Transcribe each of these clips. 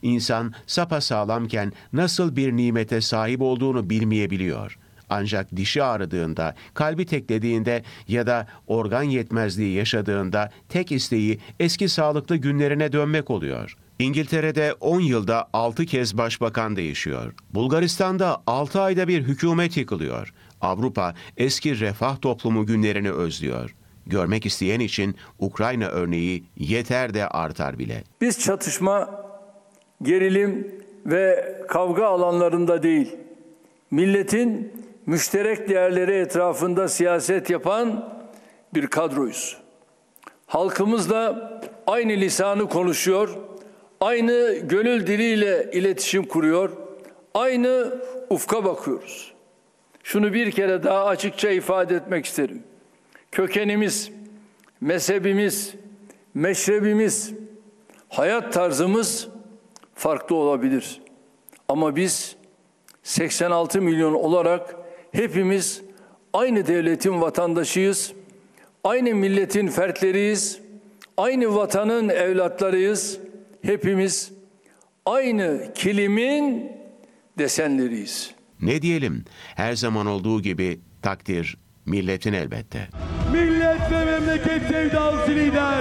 İnsan sapasağlamken nasıl bir nimete sahip olduğunu bilmeyebiliyor. Ancak dişi ağrıdığında, kalbi teklediğinde ya da organ yetmezliği yaşadığında tek isteği eski sağlıklı günlerine dönmek oluyor. İngiltere'de 10 yılda 6 kez başbakan değişiyor. Bulgaristan'da 6 ayda bir hükümet yıkılıyor. Avrupa eski refah toplumu günlerini özlüyor. Görmek isteyen için Ukrayna örneği yeter de artar bile. Biz çatışma, gerilim ve kavga alanlarında değil, milletin müşterek değerleri etrafında siyaset yapan bir kadroyuz. Halkımızla aynı lisanı konuşuyor, aynı gönül diliyle iletişim kuruyor, aynı ufka bakıyoruz. Şunu bir kere daha açıkça ifade etmek isterim. Kökenimiz, mezhebimiz, meşrebimiz, hayat tarzımız farklı olabilir. Ama biz 86 milyon olarak hepimiz aynı devletin vatandaşıyız, aynı milletin fertleriyiz, aynı vatanın evlatlarıyız. Hepimiz aynı kilimin desenleriyiz. Ne diyelim? Her zaman olduğu gibi takdir milletin elbette. Millet ve memleket sevdalısı lider.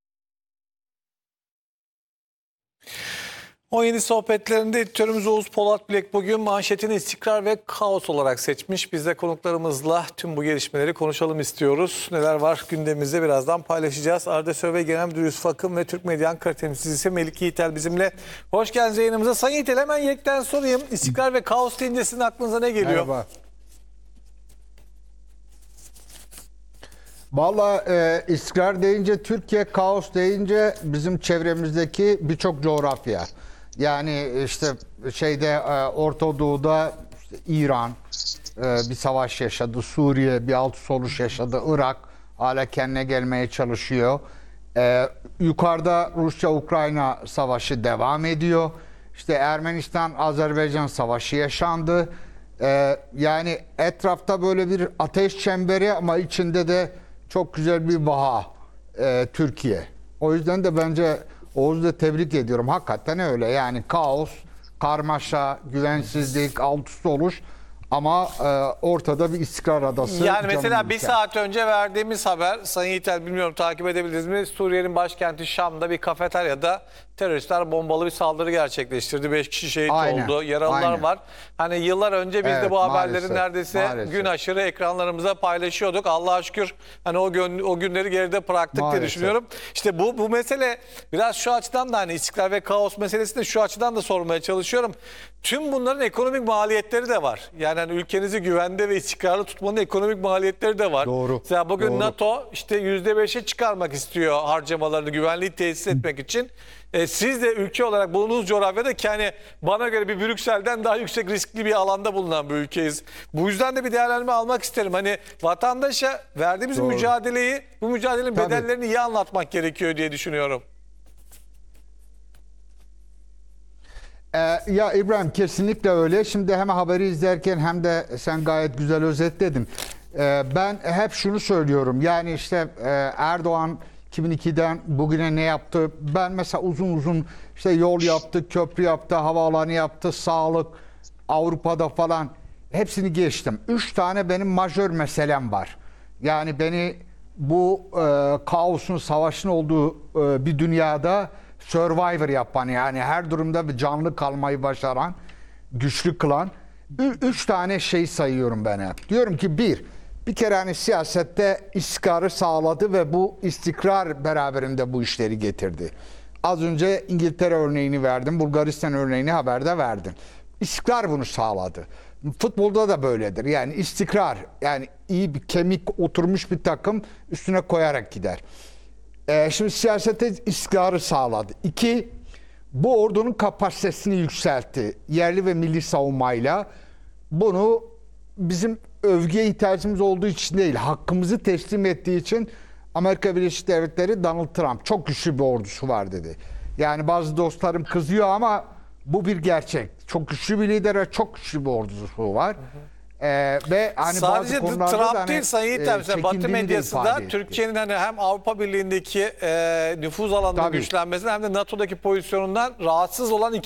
17 sohbetlerinde editörümüz Oğuz Polat Bilek bugün manşetini istikrar ve kaos olarak seçmiş. Biz de konuklarımızla tüm bu gelişmeleri konuşalım istiyoruz. Neler var gündemimizde birazdan paylaşacağız. Arda Sövbe Genel Müdür Yusuf Akın ve Türk Medya Ankara temsilcisi Melik Yiğitel bizimle. Hoş geldiniz yayınımıza. Sayın Yiğitel, hemen yekten sorayım. İstikrar ve kaos deyince sizin aklınıza ne geliyor? Merhaba. Vallahi istikrar deyince Türkiye, kaos deyince bizim çevremizdeki birçok coğrafya. Yani işte Orta Doğu'da işte İran bir savaş yaşadı, Suriye bir alt soluş yaşadı, Irak hala kendine gelmeye çalışıyor. Yukarıda Rusya-Ukrayna savaşı devam ediyor. İşte Ermenistan-Azerbaycan savaşı yaşandı. Yani etrafta böyle bir ateş çemberi ama içinde de çok güzel bir vaha Türkiye. O yüzden de bence Oğuz'u da tebrik ediyorum. Hakikaten öyle. Yani kaos, karmaşa, güvensizlik, alt üst oluş ama ortada bir istikrar adası. Yani mesela bir saat önce verdiğimiz haber, Sayın Yiğitel bilmiyorum takip edebildiniz mi? Suriye'nin başkenti Şam'da bir kafeteryada teröristler bombalı bir saldırı gerçekleştirdi. 5 kişi şehit oldu. Yaralılar var. Hani yıllar önce biz de bu haberleri neredeyse gün aşırı ekranlarımıza paylaşıyorduk. Allah'a şükür hani o günleri geride bıraktık diye düşünüyorum. İşte bu mesele biraz şu açıdan da hani istikrar ve kaos meselesini şu açıdan da sormaya çalışıyorum. Tüm bunların ekonomik maliyetleri de var. Yani hani ülkenizi güvende ve istikrarlı tutmanın ekonomik maliyetleri de var. Doğru. Mesela bugün NATO işte %5'e çıkarmak istiyor harcamalarını güvenliği tesis etmek için. Siz de ülke olarak bulunduğunuz coğrafyada ki hani bana göre bir Brüksel'den daha yüksek riskli bir alanda bulunan bir ülkeyiz. Bu yüzden de bir değerlendirme almak isterim. Hani vatandaşa verdiğimiz mücadeleyi, bu mücadelenin bedellerini iyi anlatmak gerekiyor diye düşünüyorum. Ya İbrahim, kesinlikle öyle. Şimdi hem haberi izlerken hem de sen gayet güzel özetledin. Ben hep şunu söylüyorum. Yani işte Erdoğan 2002'den bugüne ne yaptı? Ben mesela uzun uzun işte yol yaptı, köprü yaptı, havaalanı yaptı, sağlık, Avrupa'da falan hepsini geçtim. 3 tane benim majör meselem var. Yani beni bu kaosun, savaşın olduğu bir dünyada survivor yapan, yani her durumda bir canlı kalmayı başaran, güçlü kılan 3 tane şey sayıyorum ben hep. Diyorum ki bir kere hani siyasette istikrarı sağladı ve bu istikrar beraberinde bu işleri getirdi. Az önce İngiltere örneğini verdim, Bulgaristan örneğini haberde verdim. İstikrar bunu sağladı. Futbolda da böyledir. Yani istikrar, yani iyi bir kemik oturmuş bir takım üstüne koyarak gider. Şimdi siyasete istikrarı sağladı. 2, bu ordunun kapasitesini yükseltti. Yerli ve milli savunmayla. Bunu bizim övgüye ihtiyacımız olduğu için değil, hakkımızı teslim ettiği için Amerika Birleşik Devletleri, Donald Trump çok güçlü bir ordusu var dedi. Yani bazı dostlarım kızıyor ama bu bir gerçek. Çok güçlü bir lider ve çok güçlü bir ordusu var. Ve hani sadece bazı Trump hani, değil Sayın Yiğitel, Batı medyasında Türkiye'nin hani hem Avrupa Birliği'ndeki nüfuz alanında güçlenmesinden hem de NATO'daki pozisyonundan rahatsız olan